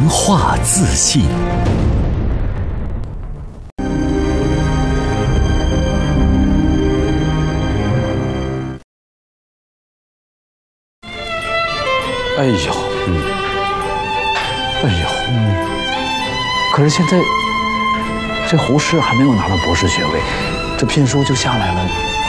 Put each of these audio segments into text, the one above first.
化自信。 哎呦，可是现在这胡适还没有拿到博士学位，这聘书就下来了。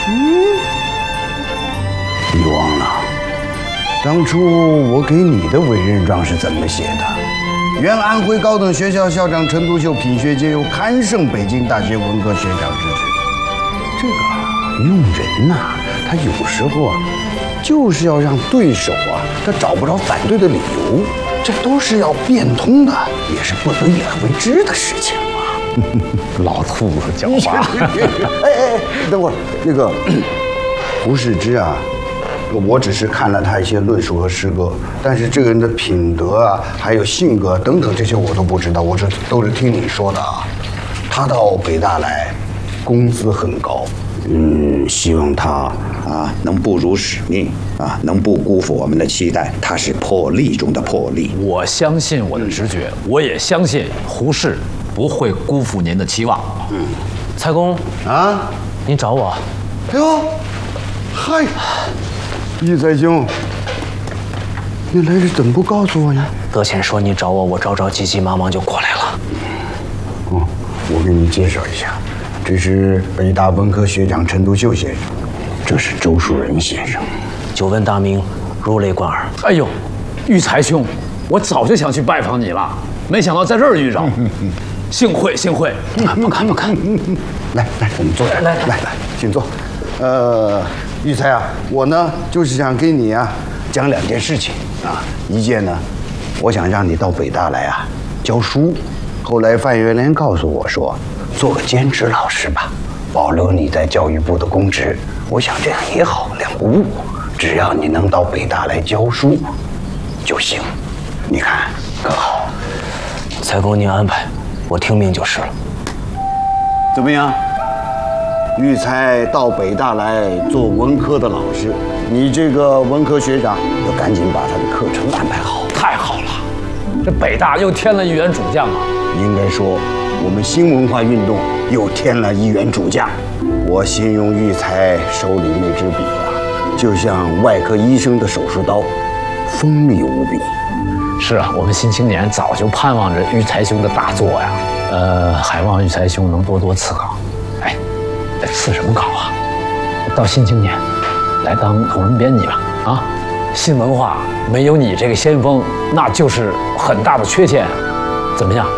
你忘了，当初我给你的委任状是怎么写的？原安徽高等学校校长陈独秀品学兼优，堪胜北京大学文科学长之职。这个用人呐，他有时候啊，就是要让对手啊，他找不着反对的理由，这都是要变通的，也是不得已而为之的事情嘛。 老兔子狡猾。 哎，等会儿，那个胡适之啊。我只是看了他一些论述和诗歌，但是这个人的品德啊，还有性格等等这些我都不知道，我都是听你说的啊。他到北大来，工资很高，希望他啊能不辱使命啊，能不辜负我们的期待，他是破例中的破例。 我相信我的直觉，我也相信胡适不会辜负您的期望。 蔡公啊， 你找我？ 哎呦，嗨。玉才兄，你来这怎么不告诉我呀？ 德谦说你找我，我着急急忙忙就过来了。 我给你介绍一下，这是北大文科学长陈独秀先生，这是周树人先生。 久闻大名，如雷贯耳。 哎呦，玉才兄，我早就想去拜访你了，没想到在这儿遇着。幸会幸会。不看。 来，我们坐下。来，请坐。玉才啊，我呢就是想跟你啊讲2件事情啊。一件呢，我想让你到北大来啊教书。后来范元莲告诉我说，做个兼职老师吧，保留你在教育部的公职。我想这样也好，2不误。只要你能到北大来教书就行，你看可好？ 蔡公您安排，我听命就是了。 怎么样？玉才到北大来做文科的老师，你这个文科学长要赶紧把他的课程安排好。 太好了，这北大又添了一员主将啊！ 应该说，我们新文化运动又添了一员主将。我形容玉才手里那支笔啊，就像外科医生的手术刀，锋利无比。 是啊，我们新青年早就盼望着玉才兄的大作呀。还望玉才兄能多多赐稿。哎，赐什么稿啊？到新青年来当同人编辑吧。啊，新文化没有你这个先锋，那就是很大的缺陷。怎么样？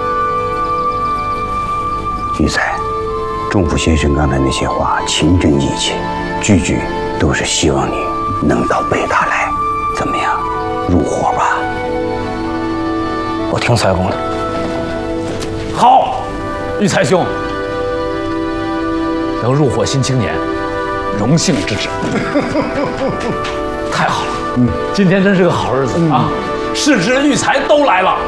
玉才，仲甫先生刚才那些话情真意切，句句都是希望你能到北大来。怎么样，入伙吧？ 我听蔡公的。 好，玉才兄，能入伙新青年，荣幸之至。太好了，今天真是个好日子啊！世职育才都来了。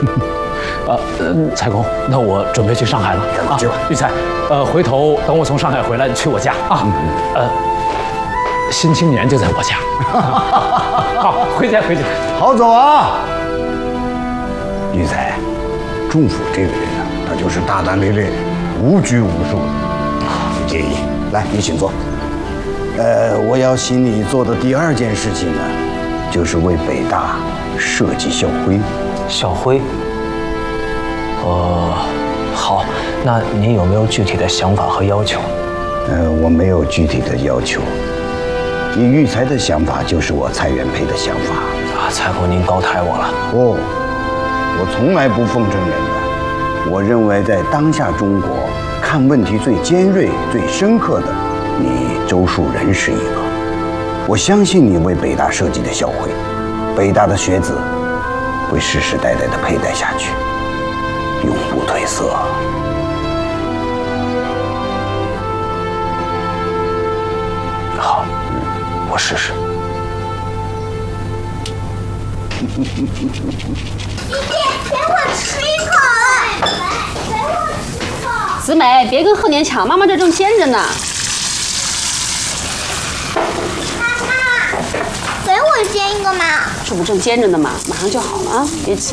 蔡公，那我准备去上海了啊。玉才，回头等我从上海回来，去我家啊。新青年就在我家。好，回去。 好走啊，玉才。仲甫这个人啊，他就是大大咧咧，无拘无束的。不介意，来，你请坐。我要请你做的第2件事情呢，就是为北大设计校徽。 校徽？好，那您有没有具体的想法和要求？ 我没有具体的要求。你育才的想法就是我蔡元培的想法。 啊，蔡公您高抬我了。 哦，我从来不奉承人的。我认为在当下中国，看问题最尖锐、最深刻的，你周树人是一个。我相信你为北大设计的校徽，北大的学子会世世代代的佩戴下去，永不褪色。 好，我试试。 弟弟，给我吃一口！给我吃一口！ 子美，别跟贺年抢，妈妈这正煎着呢。 妈妈，给我煎一个嘛！ 这不正煎着呢吗？马上就好了啊，别急。